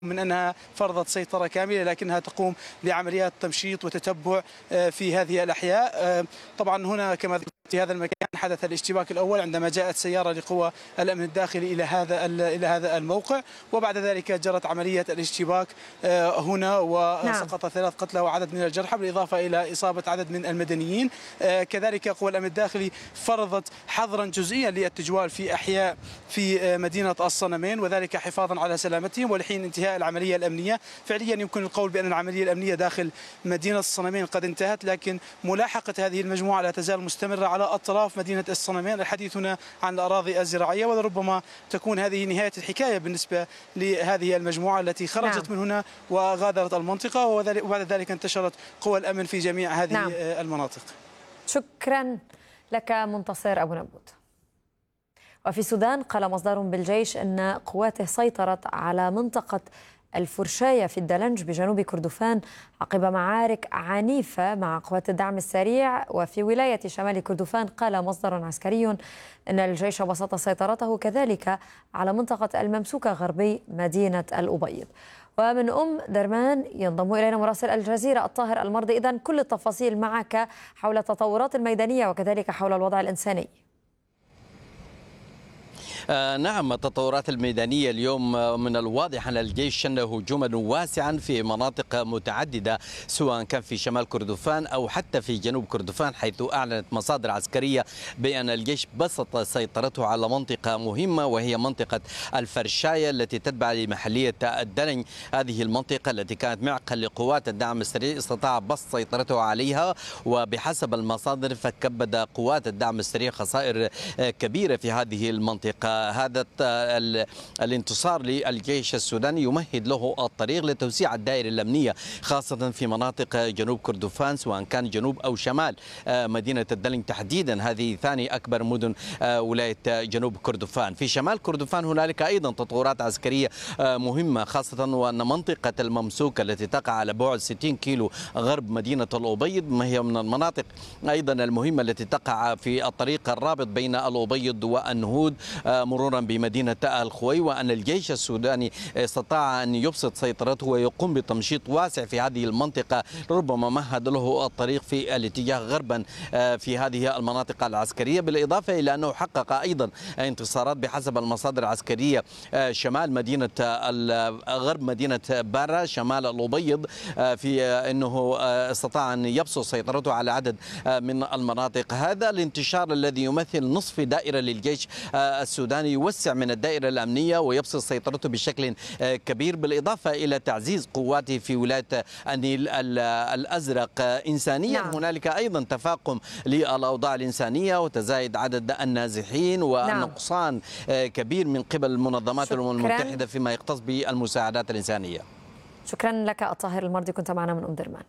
من أنها فرضت سيطرة كاملة، لكنها تقوم بعمليات تمشيط وتتبع في هذه الأحياء. طبعا هنا كما ذكرت في هذا المكان حدث الاشتباك الأول عندما جاءت سيارة لقوى الأمن الداخلي إلى هذا الموقع، وبعد ذلك جرت عملية الاشتباك هنا وسقط 3 قتلى وعدد من الجرحى، بالإضافة إلى إصابة عدد من المدنيين. كذلك قوى الأمن الداخلي فرضت حظرا جزئيا للتجوال في أحياء في مدينة الصنمين، وذلك حفاظا على سلامتهم. ولحين انتهاء العملية الأمنية فعليا يمكن القول بأن العملية الأمنية داخل مدينة الصنمين قد انتهت، لكن ملاحقة هذه المجموعة لا تزال مستمرة على أطراف مدينة الصنمين. الحديث هنا عن الأراضي الزراعية، ولربما تكون هذه نهاية الحكاية بالنسبة لهذه المجموعة التي خرجت من هنا وغادرت المنطقة، وبعد ذلك انتشرت قوى الأمن في جميع هذه المناطق. شكرا لك منتصر أبو نبوت. وفي السودان قال مصدر بالجيش أن قواته سيطرت على منطقة الفرشاية في الدلنج بجنوب كردفان عقب معارك عنيفة مع قوات الدعم السريع. وفي ولاية شمال كردفان قال مصدر عسكري أن الجيش بسط سيطرته كذلك على منطقة الممسوكة غربي مدينة الأبيض. ومن درمان ينضم إلينا مراسل الجزيرة الطاهر المرضي. إذن كل التفاصيل معك حول التطورات الميدانية وكذلك حول الوضع الإنساني. نعم، التطورات الميدانية اليوم من الواضح أن الجيش شن هجوما واسعا في مناطق متعددة، سواء كان في شمال كردفان أو حتى في جنوب كردفان، حيث أعلنت مصادر عسكرية بأن الجيش بسط سيطرته على منطقة مهمة وهي منطقة الفرشاية التي تتبع لمحلية الدلنج. هذه المنطقة التي كانت معقل لقوات الدعم السريع استطاع بسط سيطرته عليها، وبحسب المصادر فكبد قوات الدعم السريع خسائر كبيرة في هذه المنطقة. هذا الانتصار للجيش السوداني يمهد له الطريق لتوسيع الدائرة الأمنية، خاصة في مناطق جنوب كردفان سواء كان جنوب أو شمال مدينة الدلنج تحديدا، هذه ثاني أكبر مدن ولاية جنوب كردفان. في شمال كردفان هنالك أيضا تطورات عسكرية مهمة، خاصة وأن منطقة الممسوكة التي تقع على بعد 60 كيلو غرب مدينة الأبيض ما هي من المناطق أيضا المهمة التي تقع في الطريق الرابط بين الأبيض والنهود مرورا بمدينة الخوي، وأن الجيش السوداني استطاع أن يبسط سيطرته ويقوم بتمشيط واسع في هذه المنطقة، ربما مهد له الطريق في الاتجاه غربا في هذه المناطق العسكرية، بالإضافة إلى أنه حقق أيضا انتصارات بحسب المصادر العسكرية شمال مدينة غرب مدينة بارا شمال الأبيض، في أنه استطاع أن يبسط سيطرته على عدد من المناطق. هذا الانتشار الذي يمثل نصف دائرة للجيش السوداني يوسع من الدائرة الأمنية ويبسط سيطرته بشكل كبير، بالإضافة إلى تعزيز قواته في ولاية النيل الأزرق. إنسانيا هنالك أيضا تفاقم للأوضاع الإنسانية وتزايد عدد النازحين ونقصان كبير من قبل المنظمات الأمم المتحدة فيما يختص بالمساعدات الإنسانية. شكرا لك الطاهر المرضي، كنت معنا من درمان.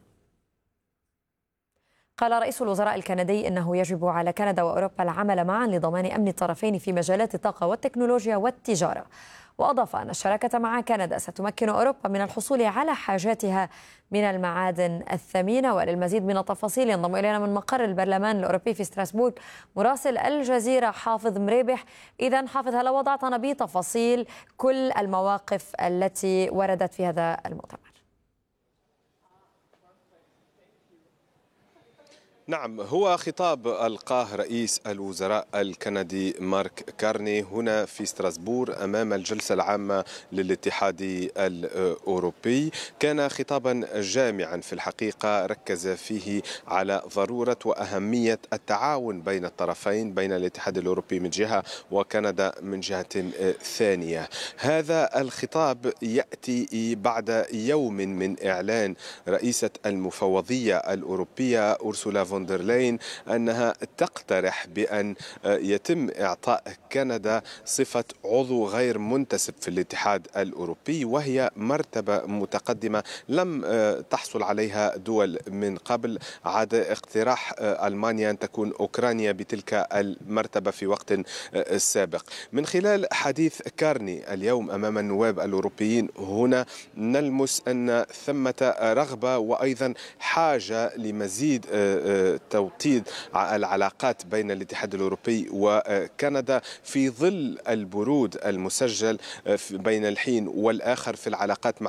قال رئيس الوزراء الكندي إنه يجب على كندا وأوروبا العمل معا لضمان أمن الطرفين في مجالات الطاقة والتكنولوجيا والتجارة. وأضاف أن الشراكة مع كندا ستمكن أوروبا من الحصول على حاجاتها من المعادن الثمينة. وللمزيد من التفاصيل ينضم إلينا من مقر البرلمان الأوروبي في ستراسبورغ مراسل الجزيرة حافظ مريبح. إذن حافظ، هل وضعتنا بتفاصيل كل المواقف التي وردت في هذا المؤتمر؟ نعم، هو خطاب ألقاه رئيس الوزراء الكندي مارك كارني هنا في ستراسبورغ أمام الجلسة العامة للاتحاد الأوروبي. كان خطابا جامعا في الحقيقة، ركز فيه على ضرورة وأهمية التعاون بين الطرفين، بين الاتحاد الأوروبي من جهة وكندا من جهة ثانية. هذا الخطاب يأتي بعد يوم من إعلان رئيسة المفوضية الأوروبية أورسولا فون دير لاين أنها تقترح بأن يتم إعطاء كندا صفة عضو غير منتسب في الاتحاد الأوروبي، وهي مرتبة متقدمة لم تحصل عليها دول من قبل. عاد اقتراح ألمانيا أن تكون أوكرانيا بتلك المرتبة في وقت سابق. من خلال حديث كارني اليوم أمام النواب الأوروبيين هنا نلمس أن ثمة رغبة وأيضا حاجة لمزيد توطيد العلاقات بين الاتحاد الأوروبي وكندا في ظل البرود المسجل بين الحين والآخر في العلاقات مع